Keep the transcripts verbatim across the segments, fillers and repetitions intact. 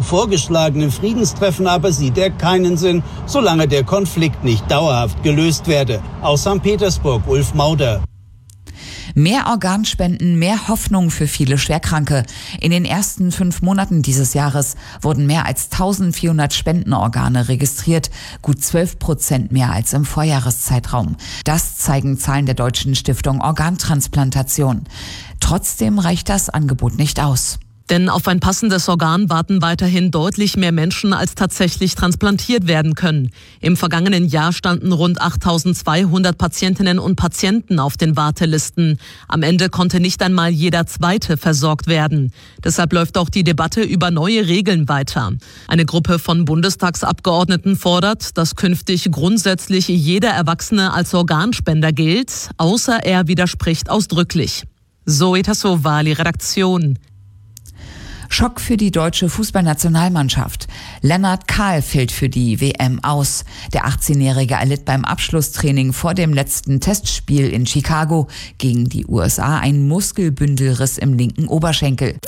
vorgeschlagenen Friedenstreffen aber sieht er keinen Sinn, solange der Konflikt nicht dauerhaft gelöst werde. Aus Sankt Petersburg, Ulf Mauder. Mehr Organspenden, mehr Hoffnung für viele Schwerkranke. In den ersten fünf Monaten dieses Jahres wurden mehr als eintausendvierhundert Spendenorgane registriert, gut zwölf Prozent mehr als im Vorjahreszeitraum. Das zeigen Zahlen der Deutschen Stiftung Organtransplantation. Trotzdem reicht das Angebot nicht aus. Denn auf ein passendes Organ warten weiterhin deutlich mehr Menschen, als tatsächlich transplantiert werden können. Im vergangenen Jahr standen rund achttausendzweihundert Patientinnen und Patienten auf den Wartelisten. Am Ende konnte nicht einmal jeder Zweite versorgt werden. Deshalb läuft auch die Debatte über neue Regeln weiter. Eine Gruppe von Bundestagsabgeordneten fordert, dass künftig grundsätzlich jeder Erwachsene als Organspender gilt, außer er widerspricht ausdrücklich. Zoe Tassovali, Redaktion. Schock für die deutsche Fußballnationalmannschaft. Lennart Kahl fällt für die W M aus. Der achtzehnjährige erlitt beim Abschlusstraining vor dem letzten Testspiel in Chicago gegen die U S A einen Muskelbündelriss im linken Oberschenkel.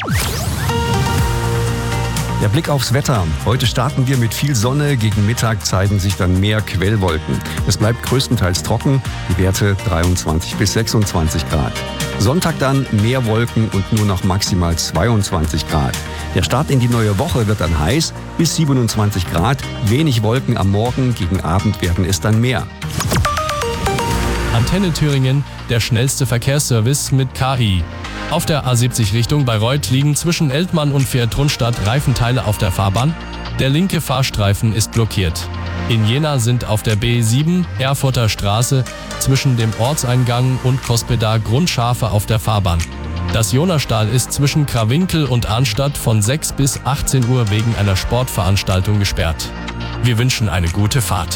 Der Blick aufs Wetter. Heute starten wir mit viel Sonne. Gegen Mittag zeigen sich dann mehr Quellwolken. Es bleibt größtenteils trocken. Die Werte dreiundzwanzig bis sechsundzwanzig Grad. Sonntag dann mehr Wolken und nur noch maximal zweiundzwanzig Grad. Der Start in die neue Woche wird dann heiß bis siebenundzwanzig Grad. Wenig Wolken am Morgen. Gegen Abend werden es dann mehr. Antenne Thüringen, der schnellste Verkehrsservice mit K I. Auf der A siebzig Richtung Bayreuth liegen zwischen Eltmann und Vier-Trunstadt Reifenteile auf der Fahrbahn. Der linke Fahrstreifen ist blockiert. In Jena sind auf der B sieben Erfurter Straße zwischen dem Ortseingang und Cospeda Grundschafe auf der Fahrbahn. Das Jonastal ist zwischen Krawinkel und Arnstadt von sechs bis achtzehn Uhr wegen einer Sportveranstaltung gesperrt. Wir wünschen eine gute Fahrt.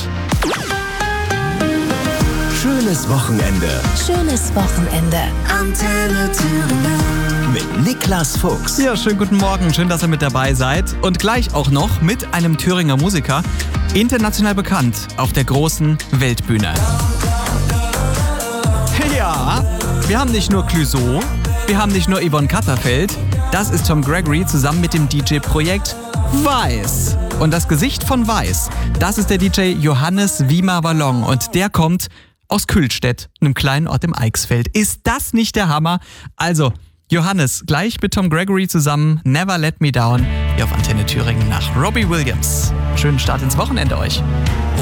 Schönes Wochenende. Schönes Wochenende. Antenne Thüringen. Mit Niklas Fuchs. Ja, schönen guten Morgen. Schön, dass ihr mit dabei seid. Und gleich auch noch mit einem Thüringer Musiker. International bekannt auf der großen Weltbühne. Ja, wir haben nicht nur Clouseau, wir haben nicht nur Yvonne Katterfeld. Das ist Tom Gregory zusammen mit dem D J-Projekt Weiß. Und das Gesicht von Weiß, das ist der D J Johannes Wiemer-Wallon. Und der kommt aus Kühlstedt, einem kleinen Ort im Eichsfeld. Ist das nicht der Hammer? Also, Johannes, gleich mit Tom Gregory zusammen, Never Let Me Down, hier auf Antenne Thüringen nach Robbie Williams. Schönen Start ins Wochenende euch.